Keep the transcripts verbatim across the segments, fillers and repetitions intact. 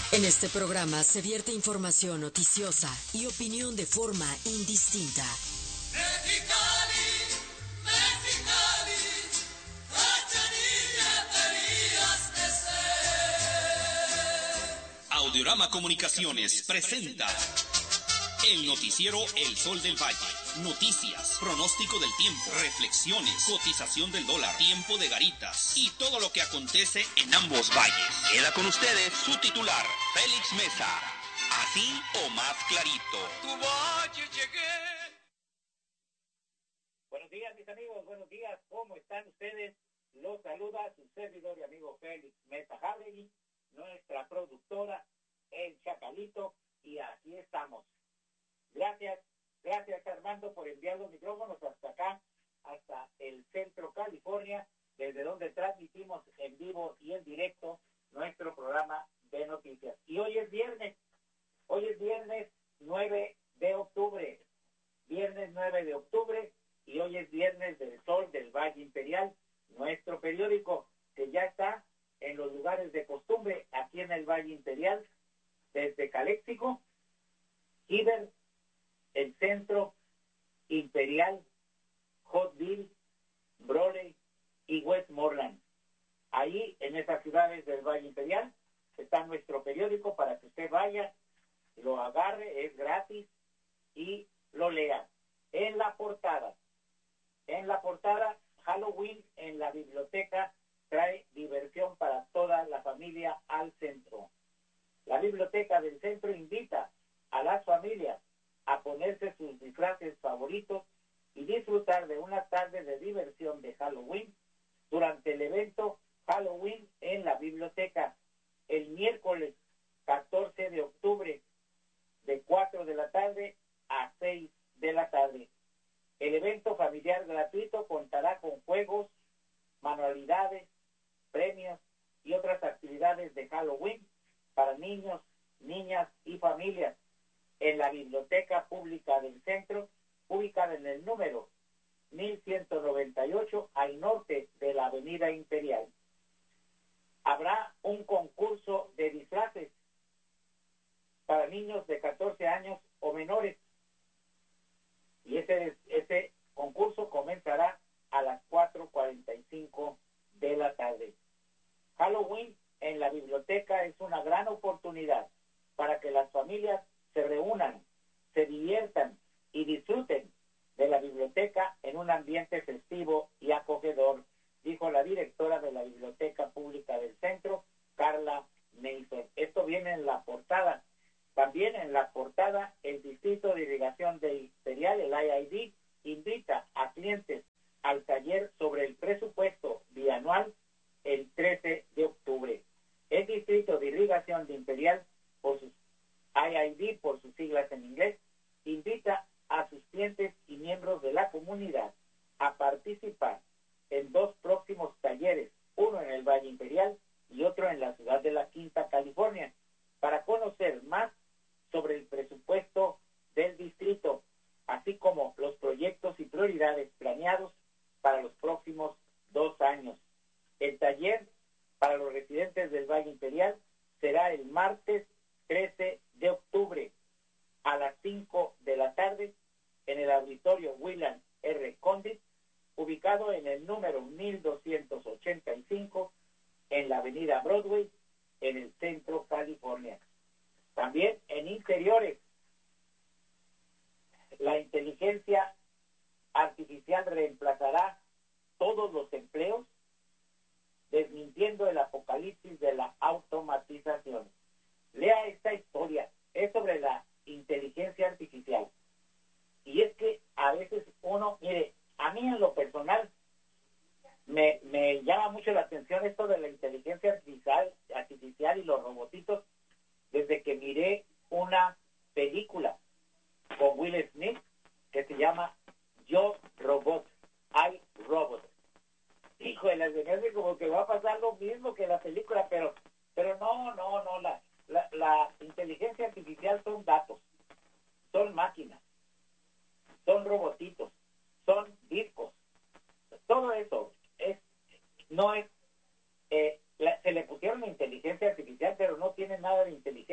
En este programa se vierte información noticiosa y opinión de forma indistinta. Mexicali, Mexicali, Cachanilla querías de ser. Audiorama Comunicaciones presenta el noticiero El Sol del Valle. Noticias, pronóstico del tiempo, reflexiones, cotización del dólar, tiempo de garitas y todo lo que acontece en ambos valles. Queda con ustedes su titular, Félix Mesa. Así o más clarito. Tu valle llegué. Buenos días, mis amigos, buenos días. ¿Cómo están ustedes? Los saluda su servidor y amigo Félix Mesa Jáveregui, nuestra productora, El Chacalito, y aquí estamos. Gracias, gracias Armando por enviar los micrófonos hasta acá, hasta el centro California, desde donde transmitimos en vivo y en directo nuestro programa de noticias. Y hoy es viernes, hoy es viernes nueve de octubre, viernes nueve de octubre, y hoy es viernes del Sol del Valle Imperial, nuestro periódico que ya está en los lugares de costumbre aquí en el Valle Imperial, desde Caléxico, Iber, el Centro, Imperial, Hotville, Brole y Westmoreland. Ahí, en esas ciudades del Valle Imperial, está nuestro periódico para que usted vaya, lo agarre, es gratis, y lo lea. En la portada, en la portada, Halloween en la biblioteca trae diversión para toda la familia al centro. La biblioteca del centro invita a las familias a ponerse sus disfraces favoritos y disfrutar de una tarde de diversión de Halloween durante el evento Halloween en la biblioteca el miércoles catorce de octubre de cuatro de la tarde a seis de la tarde. El evento familiar gratuito contará con juegos, manualidades, premios y otras actividades de Halloween para niños, niñas y familias en la Biblioteca Pública del Centro, ubicada en el número mil ciento noventa y ocho al norte de la Avenida Imperial. Habrá un concurso de disfraces para niños de catorce años o menores, y ese, ese concurso comenzará a las cuatro cuarenta y cinco de la tarde. Halloween en la biblioteca es una gran oportunidad para que las familias se reúnan, se diviertan y disfruten de la biblioteca en un ambiente festivo y acogedor, dijo la directora de la Biblioteca Pública del Centro, Carla Mason. Esto viene en la portada. También en la portada, el Distrito de Irrigación de Imperial, el I I D, invita a clientes al taller sobre el presupuesto bianual el trece de octubre. El Distrito de Irrigación de Imperial, por sus I I D, por sus siglas en inglés, invita a sus clientes y miembros de la comunidad a participar en dos próximos talleres, uno en el Valle Imperial y otro en la ciudad de La Quinta, California, para conocer más sobre el presupuesto del distrito, así como los proyectos y prioridades planeados para los próximos dos años. El taller para los residentes del Valle Imperial será el martes trece de octubre a las cinco de la tarde en el auditorio William R. Condit, ubicado en el número mil doscientos ochenta y cinco en la avenida Broadway, en el centro California. También en interiores, la inteligencia artificial reemplazará todos los empleos, desmintiendo el apocalipsis de la automatización. Lea esta historia, es sobre la inteligencia artificial. Y es que a veces uno, mire, a mí en lo personal me, me llama mucho la atención esto de la inteligencia artificial, artificial y los robotitos, desde que miré una película con Will Smith que se llama Yo Robot, I Robot. Hijo de la señora, como que va a pasar lo mismo que la película, pero pero no, no, no, la, la, la inteligencia artificial son datos, son máquinas, son robotitos, son discos, todo eso es, no es, eh, la, se le pusieron inteligencia artificial, pero no tiene nada de inteligencia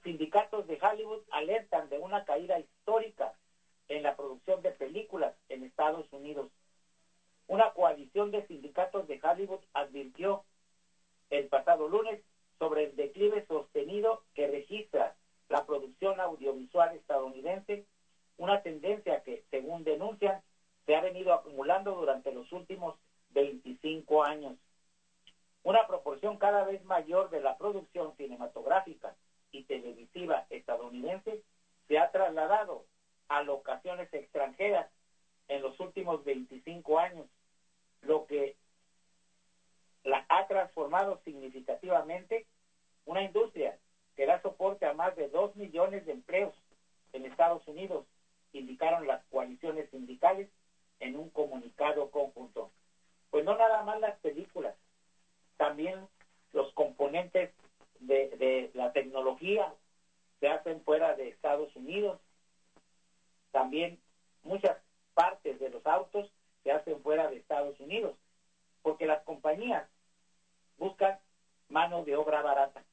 sindicatos de Hollywood alertan de una caída histórica en la producción de películas en Estados Unidos. Una coalición de sindicatos de Hollywood advirtió el pasado lunes sobre el declive sostenido que registra la producción audiovisual estadounidense, una tendencia que, según denuncian, se ha venido acumulando durante los últimos veinticinco años. Una proporción cada vez mayor de la producción cinematográfica y televisiva estadounidense se ha trasladado a locaciones extranjeras en los últimos veinticinco años, lo que la ha transformado significativamente una industria que da soporte a más de dos millones de empleos en Estados Unidos, indicaron las coaliciones sindicales en un comunicado conjunto. Pues no nada más las películas, también los componentes de, de la tecnología se hacen fuera de Estados Unidos, también muchas partes de los autos se hacen fuera de Estados Unidos, porque las compañías buscan mano de obra barata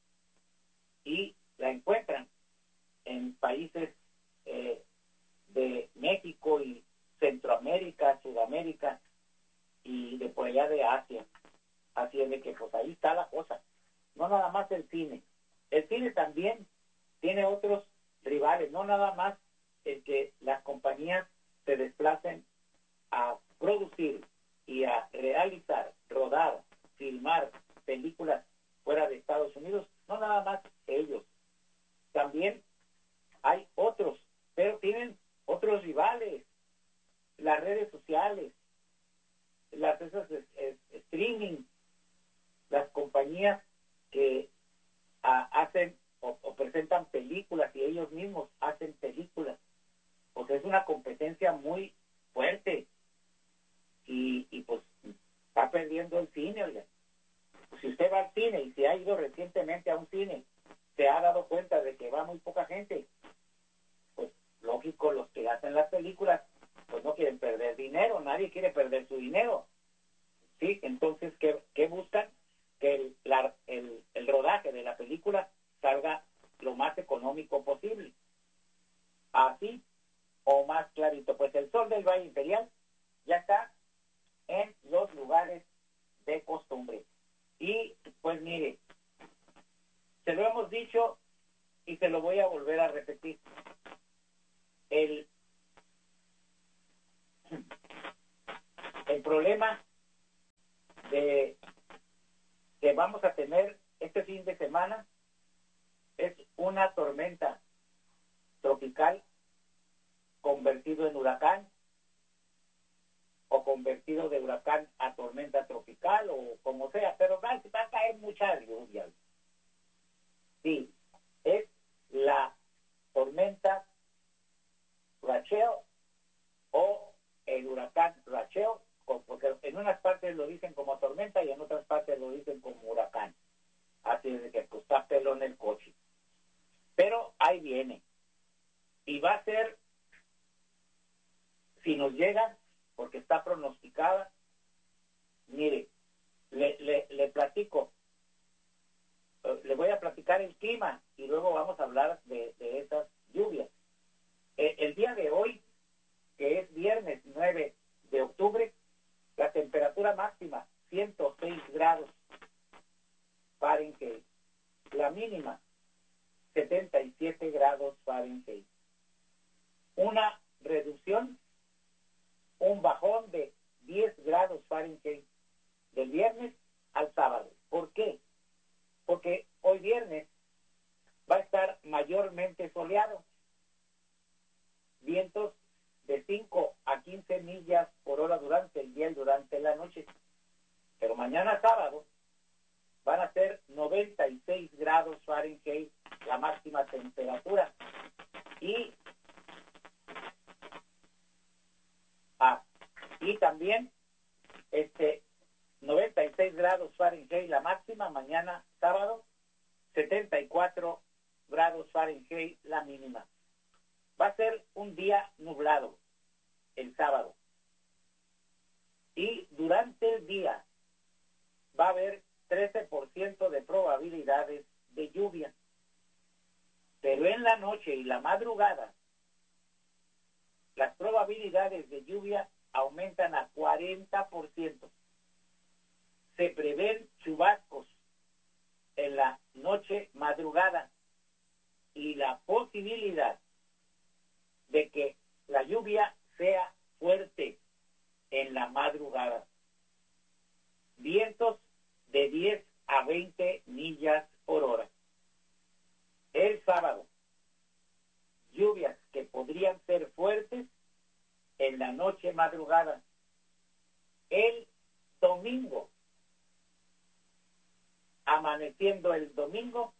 y la encuentran en países eh, de México y Centroamérica, Sudamérica y de por allá de Asia. Así es de que pues ahí está la cosa. No nada más el cine. El cine también tiene otros rivales, no nada más el que las compañías se desplacen a producir y a realizar, rodar, filmar películas fuera de Estados Unidos, no nada más ellos. También hay otros, pero tienen otros rivales, las redes sociales, las esas es, streaming, las compañías que a, hacen o, o presentan películas y ellos mismos hacen películas. Pues es una competencia muy fuerte y, y pues está perdiendo el cine, oiga. Pues si usted va al cine y se ha ido recientemente a un cine, se ha dado cuenta de que va muy poca gente. Pues lógico, los que hacen las películas pues no quieren perder dinero, nadie quiere perder su dinero. Sí, entonces, ¿qué, qué buscan? Que el, la, el, el rodaje de la película salga lo más económico posible. Así o más clarito. Pues el Sol del Valle Imperial ya está en los lugares de costumbre. Y pues mire, se lo hemos dicho y se lo voy a volver a repetir. El, el problema de que vamos a tener este fin de semana es una tormenta tropical convertido en huracán o convertido de huracán a tormenta tropical o como sea, pero va, va a caer mucha lluvia. Sí, es la tormenta Rachel o el huracán Rachel, porque en unas partes lo dicen como tormenta y en otras partes lo dicen como huracán. Así es de que pues, está pelón el coche. Pero ahí viene. Y va a ser, si nos llega, porque está pronosticada, mire, le, le, le platico, le voy a platicar el clima y luego vamos a hablar de, de esas lluvias. Eh, el día de hoy, que es viernes nueve de octubre, la temperatura máxima ciento seis grados Fahrenheit, la mínima setenta y siete grados Fahrenheit. Una reducción, un bajón de diez grados Fahrenheit del viernes al sábado. ¿Por qué? Porque hoy viernes va a estar mayormente soleado. Vientos de cinco a quince millas por hora durante el día y durante la noche. Pero mañana sábado van a ser noventa y seis grados Fahrenheit la máxima temperatura. Y, ah, y también este noventa y seis grados Fahrenheit la máxima mañana sábado, setenta y cuatro grados Fahrenheit la mínima. Va a ser un día nublado el sábado. Y durante el día va a haber trece por ciento de probabilidades de lluvia. en la noche y la madrugada, las probabilidades de lluvia aumentan a cuarenta por ciento. Se prevén chubascos en la noche madrugada y la posibilidad de que la lluvia sea fuerte en la madrugada. Vientos de diez a veinte millas por hora. El sábado, lluvias que podrían ser fuertes en la noche madrugada. El domingo, amaneciendo el domingo,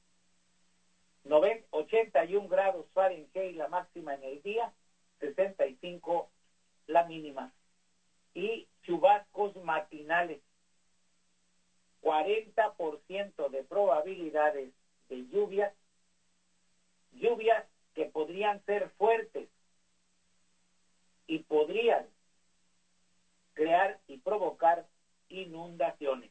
ochenta y un grados Fahrenheit la máxima en el día, sesenta y cinco la mínima. Y chubascos matinales, cuarenta por ciento de probabilidades de lluvia, lluvias que podrían ser fuertes y podrían crear y provocar inundaciones.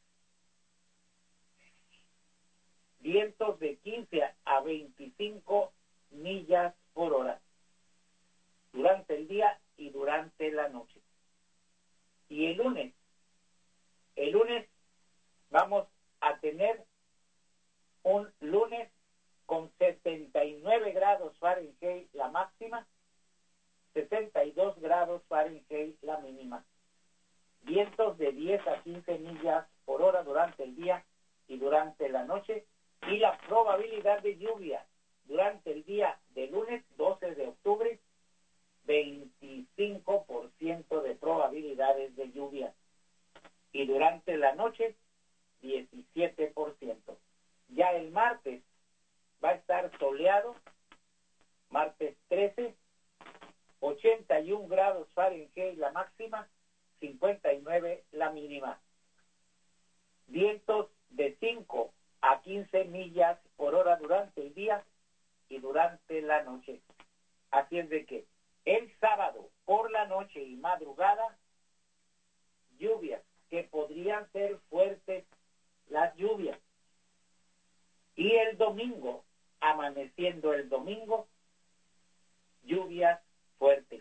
Vientos de quince a veinticinco millas por hora durante el día y durante la noche. Y el lunes, el lunes vamos a tener un lunes con setenta y nueve grados Fahrenheit la máxima, sesenta y dos grados Fahrenheit la mínima. Vientos de diez a quince millas por hora durante el día y durante la noche. Y la probabilidad de lluvia durante el día de lunes doce de octubre, veinticinco por ciento de probabilidades de lluvia. Y durante la noche, diecisiete por ciento. Ya el martes va a estar soleado, martes trece, ochenta y un grados Fahrenheit la máxima, cincuenta y nueve la mínima. Vientos de cinco a quince millas por hora durante el día y durante la noche. Así es de que el sábado por la noche y madrugada, lluvias que podrían ser fuertes las lluvias. Y el domingo, amaneciendo el domingo, lluvias fuertes.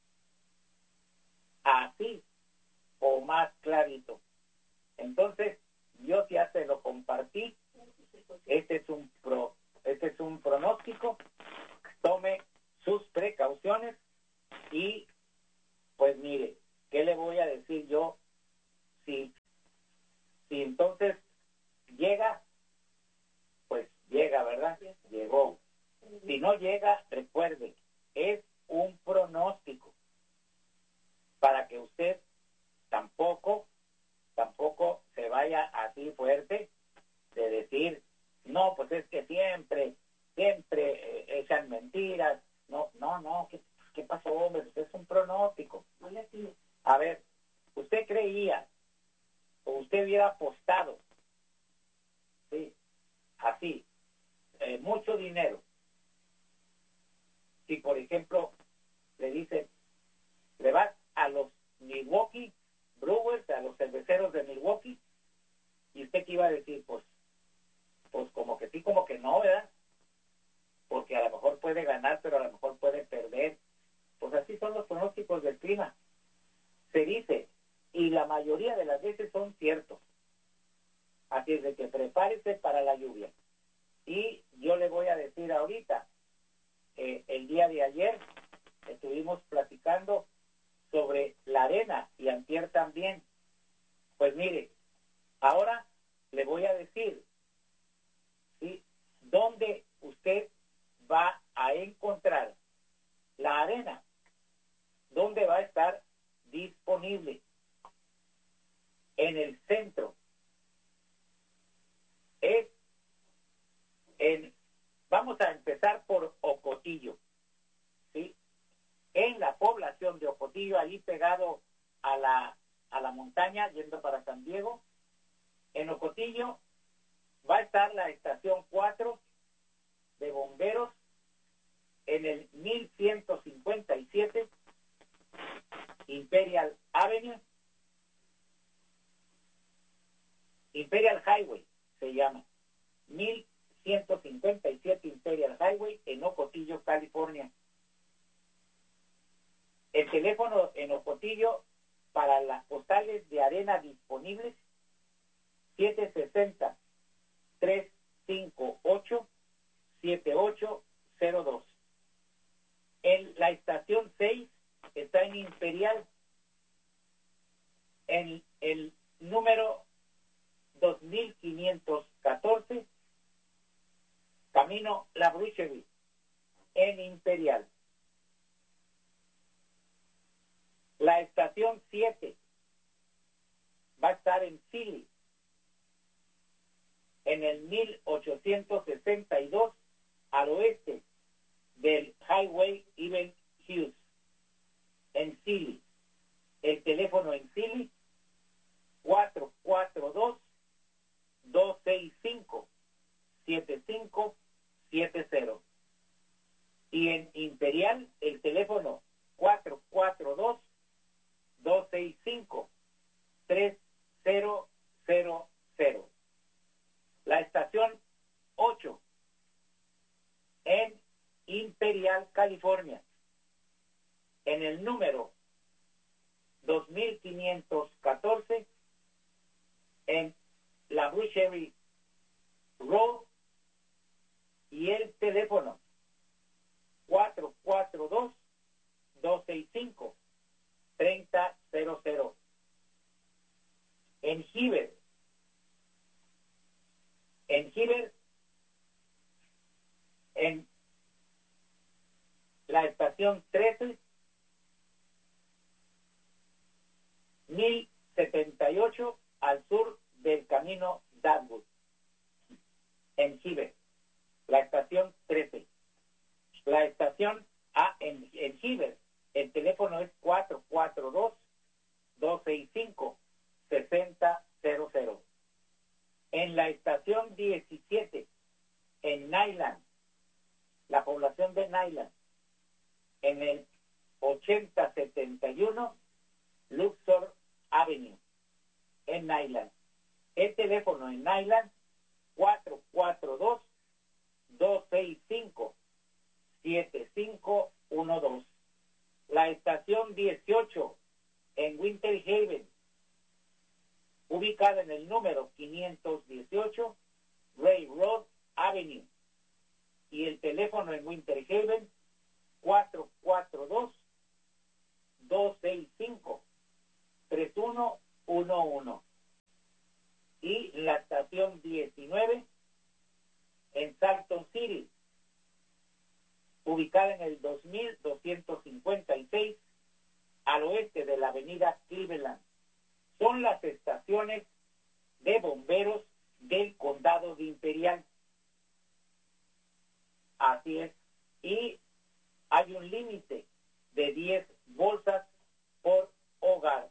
Así o más clarito. Entonces, yo ya se lo compartí. Este es un pro, este es un pronóstico. Tome sus precauciones y pues mire, ¿qué le voy a decir yo? Si, si entonces llega, pues llega, ¿verdad? Llegó. Si no llega, recuerde, es un pronóstico para que usted tampoco, tampoco se vaya así fuerte de decir, no, pues es que siempre, siempre eh, echan mentiras. No, no, no, ¿qué, qué pasó, hombre? Usted es un pronóstico. A ver, usted creía, o usted hubiera apostado, sí, así, eh, mucho dinero. Si, por ejemplo, le dicen, le vas a los Milwaukee Brewers, a los cerveceros de Milwaukee, y usted que iba a decir, pues, pues como que sí, como que no, ¿verdad? Porque a lo mejor puede ganar, pero a lo mejor puede perder. Pues así son los pronósticos del clima. Se dice, y la mayoría de las veces son ciertos. Así es de que prepárese para la lluvia. Y yo le voy a decir ahorita, eh, el día de ayer estuvimos platicando sobre la arena y antier también. Pues mire, ahora le voy a decir, ¿sí?, dónde usted va a encontrar la arena, dónde va a estar disponible. En el centro. Es en, vamos a empezar por Ocotillo, ¿sí? En la población de Ocotillo, ahí pegado a la, a la montaña, yendo para San Diego, en Ocotillo va a estar la estación cuatro de bomberos en el mil ciento cincuenta y siete Imperial Avenue, Imperial Highway se llama, mil ciento cincuenta y siete Imperial Highway en teléfono en Ocotillo para las postales de arena disponibles, siete seis cero, tres cinco ocho, siete ocho cero dos. En la estación seis está en Imperial, en el número dos mil quinientos catorce, camino La Brucherie, en Imperial. La estación siete va a estar en Philly, en el mil ochocientos sesenta y dos, al oeste del Highway Even Hughes, en Philly. El teléfono en Philly, cuatro cuatro dos, dos seis cinco, siete cinco siete cero. Y en Imperial, el teléfono cuatro cuatro dos, dos seis cinco, tres cero cero cero. La estación ocho en Imperial, California, en el número dos mil quinientos catorce, en La Brucherie Road, y el teléfono cuatro cuatro dos, dos seis cinco, tres cero cero cero. En Heber, en Heber, en la estación trece, mil setenta y ocho, al sur del camino Dagwood, en Heber, la estación trece. La estación A en, en Heber, el teléfono es cuatro cuatro dos, dos seis cinco, seis cero cero cero. En la estación diecisiete, en Nyland, la población de Nyland, en el ochenta setenta y uno, Luxor Avenue, en Nyland. El teléfono en Nyland, cuatro cuatro dos, dos seis cinco, siete cinco uno dos. La estación dieciocho, en Winter Haven, ubicada en el número quinientos dieciocho, Railroad Avenue. Y el teléfono en Winter Haven, cuatro cuatro dos, dos seis cinco, tres uno uno uno. Y la estación diecinueve, en Salton City, ubicada en el dos mil doscientos cincuenta y seis, al oeste de la avenida Cleveland. Son las estaciones de bomberos del condado de Imperial. Así es. Y hay un límite de diez bolsas por hogar.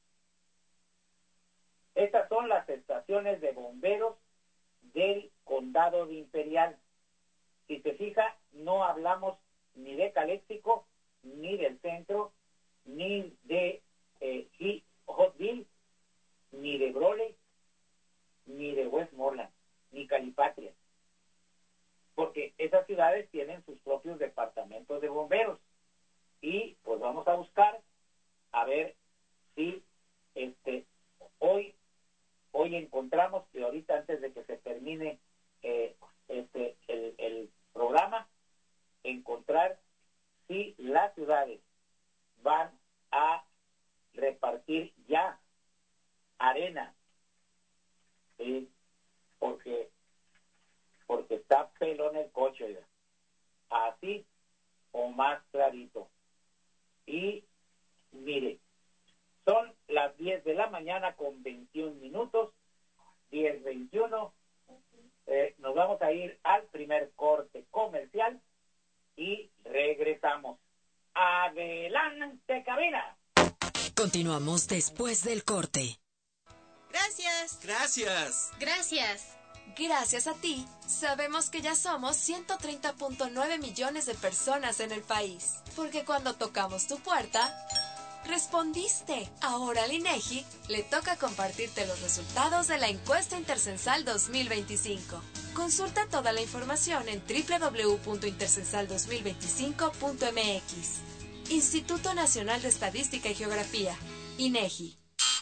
Estas son las estaciones de bomberos del condado de Imperial. Si se fija, no hablamos ni de Caléxico, ni del centro, ni de eh, Hotville, ni de Brole, ni de Westmoreland, ni Calipatria. Porque esas ciudades tienen sus propios departamentos de bomberos. Y pues vamos a buscar a ver si este hoy hoy encontramos que ahorita, antes de que se termine eh, este el, el programa, encontrar si las ciudades van a repartir ya arena, ¿sí? porque porque está pelón el coche, ¿ya? Así o más clarito. Y mire, son las diez de la mañana con veintiún minutos, diez veintiuno. Eh, nos vamos a ir al primer corte comercial y regresamos. ¡Adelante, cabina! Continuamos después del corte. Gracias. Gracias. Gracias. Gracias a ti, sabemos que ya somos ciento treinta punto nueve millones de personas en el país. Porque cuando tocamos tu puerta, respondiste. Ahora al INEGI le toca compartirte los resultados de la encuesta Intercensal dos mil veinticinco. Consulta toda la información en doble u doble u doble u punto intercensal dos mil veinticinco punto m x. Instituto Nacional de Estadística y Geografía, INEGI.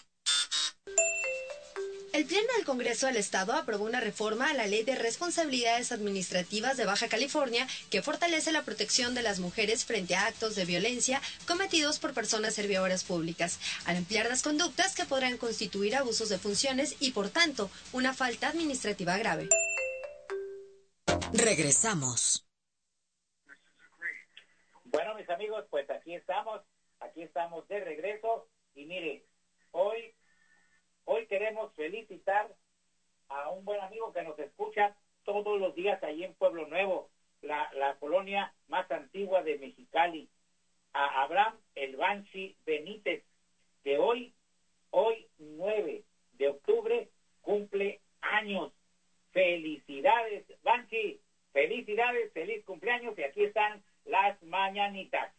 El Pleno del Congreso del Estado aprobó una reforma a la Ley de Responsabilidades Administrativas de Baja California que fortalece la protección de las mujeres frente a actos de violencia cometidos por personas servidoras públicas, al emplear las conductas que podrán constituir abusos de funciones y, por tanto, una falta administrativa grave. Regresamos. Bueno, mis amigos, pues aquí estamos, aquí estamos de regreso y mire, hoy, hoy queremos felicitar a un buen amigo que nos escucha todos los días ahí en Pueblo Nuevo, la, la colonia más antigua de Mexicali, a Abraham El Banshee Benítez, que hoy, hoy nueve de octubre cumple años. Felicidades, Banshee, felicidades, feliz cumpleaños y aquí están las mañanitas.